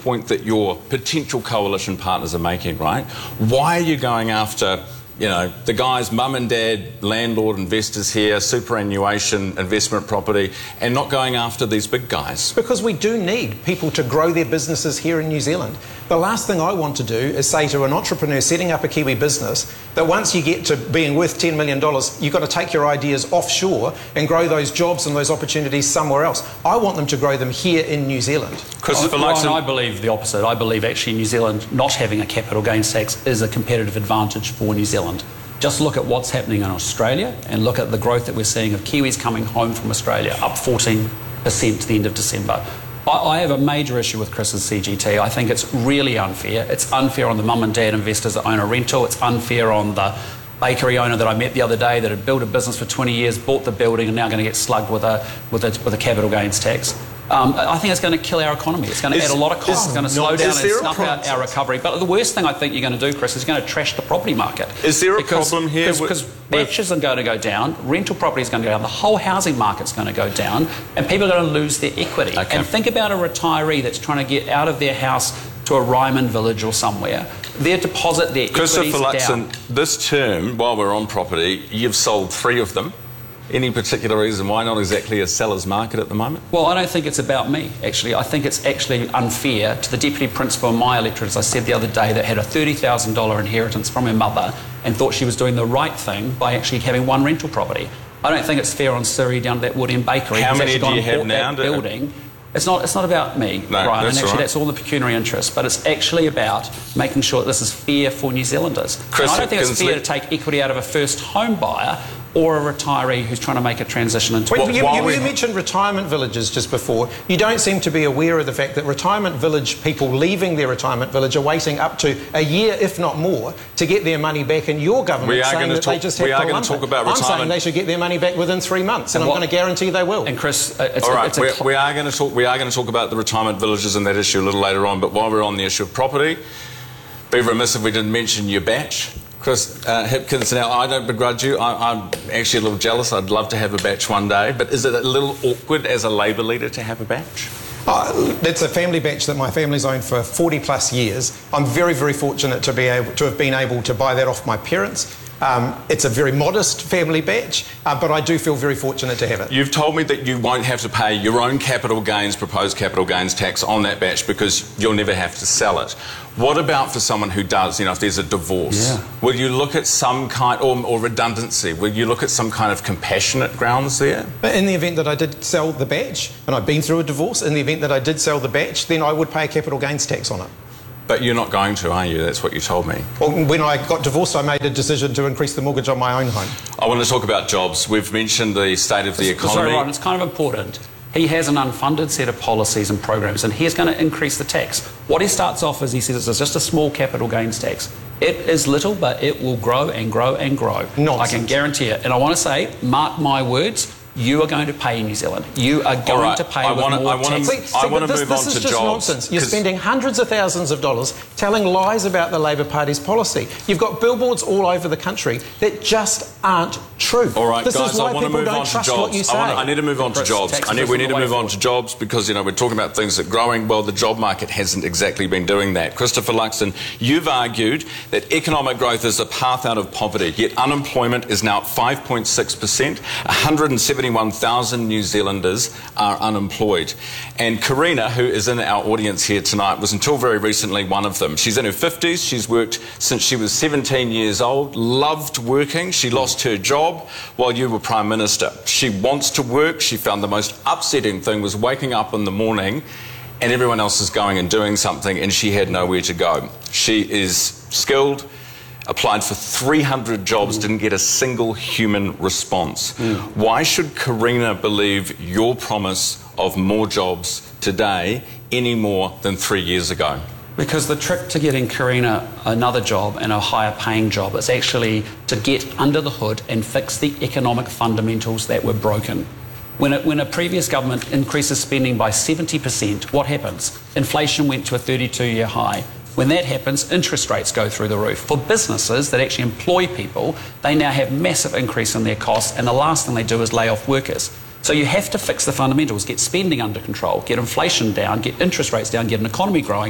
point that your potential coalition partners are making, right? Why are you going after, you know, the guys, mum and dad, landlord investors here, superannuation, investment property, and not going after these big guys? Because we do need people to grow their businesses here in New Zealand. The last thing I want to do is say to an entrepreneur setting up a Kiwi business that once you get to being worth $10 million, you've got to take your ideas offshore and grow those jobs and those opportunities somewhere else. I want them to grow them here in New Zealand. Christopher Ryan, I believe the opposite. I believe actually New Zealand not having a capital gains tax is a competitive advantage for New Zealand. Just look at what's happening in Australia and look at the growth that we're seeing of Kiwis coming home from Australia, up 14% to the end of December. I have a major issue with Chris's CGT. I think it's really unfair. It's unfair on the mum and dad investors that own a rental. It's unfair on the bakery owner that I met the other day that had built a business for 20 years, bought the building and now going to get slugged with a capital gains tax. I think it's going to kill our economy. It's going to add a lot of costs. It's going to slow down and snuff out our recovery. But the worst thing I think you're going to do, Chris, is going to trash the property market. Is there a problem here? Because batches are going to go down, rental property is going to go down, the whole housing market's going to go down, and people are going to lose their equity. Okay. And think about a retiree that's trying to get out of their house to a Ryman village or somewhere. Their deposit, their equity's down. Christopher Luxon, this term, while we're on property, you've sold 3 of them. Any particular reason why not exactly a seller's market at the moment? Well, I don't think it's about me, actually. I think it's actually unfair to the deputy principal in my electorate, as I said the other day, that had a $30,000 inheritance from her mother and thought she was doing the right thing by actually having 1 rental property. I don't think it's fair on Siri down to that Wood End bakery. How many do you have now? Building. It's not about me, no, Ryan, that's and actually right. That's all the pecuniary interest, but it's actually about making sure that this is fair for New Zealanders. And I don't think it's fair to take equity out of a first home buyer or a retiree who's trying to make a transition into... You mentioned retirement villages just before. You don't seem to be aware of the fact that retirement village people leaving their retirement village are waiting up to a year, if not more, to get their money back, and your government saying that they just have to lump it. I'm saying they should get their money back within 3 months, and I'm going to guarantee they will. And Chris, we are going to talk about the retirement villages and that issue a little later on, but while we're on the issue of property, be remiss if we didn't mention your batch. Chris Hipkins, now I don't begrudge you. I'm actually a little jealous. I'd love to have a batch one day, but is it a little awkward as a Labour leader to have a batch? It's a family batch that my family's owned for 40 plus years. I'm very, very fortunate to have been able to buy that off my parents. It's a very modest family batch, but I do feel very fortunate to have it. You've told me that you won't have to pay your own proposed capital gains tax on that batch because you'll never have to sell it. What about for someone who does, you know, if there's a divorce? Yeah. Will you look at some kind, or redundancy, will you look at some kind of compassionate grounds there? But in the event that I did sell the batch, and I've been through a divorce, in the event that I did sell the batch, then I would pay a capital gains tax on it. But you're not going to, are you? That's what you told me. Well, when I got divorced, I made a decision to increase the mortgage on my own home. I want to talk about jobs. We've mentioned the state of the economy. Sorry, Ryan, it's kind of important. He has an unfunded set of policies and programs, and he's going to increase the tax. What he starts off as, he says, it's just a small capital gains tax. It is little, but it will grow and grow and grow. Nonsense. I can guarantee it. And I want to say, mark my words, you are going to pay in New Zealand. You are going to pay more tax. I want to move on to This is just jobs. Nonsense. You're spending hundreds of thousands of dollars telling lies about the Labour Party's policy. You've got billboards all over the country that just aren't true. All right, this guys, is why I want to people move don't on to trust jobs. what you say. I need to move on to jobs. We need to move on to jobs because, you know, we're talking about things that are growing. Well, the job market hasn't exactly been doing that. Christopher Luxon, you've argued that economic growth is a path out of poverty, yet unemployment is now at 5.6%. 171,000 New Zealanders are unemployed. And Karina, who is in our audience here tonight, was until very recently one of them. She's in her 50s. She's worked since she was 17 years old, loved working. She lost her job while you were Prime Minister. She wants to work. She found the most upsetting thing was waking up in the morning and everyone else is going and doing something and she had nowhere to go. She is skilled, applied for 300 jobs, didn't get a single human response. Why should Karina believe your promise of more jobs today any more than 3 years ago? Because the trick to getting Karina another job and a higher paying job is actually to get under the hood and fix the economic fundamentals that were broken. When a previous government increases spending by 70%, what happens? Inflation went to a 32-year high. When that happens, interest rates go through the roof. For businesses that actually employ people, they now have massive increase in their costs, and the last thing they do is lay off workers. So you have to fix the fundamentals, get spending under control, get inflation down, get interest rates down, get an economy growing,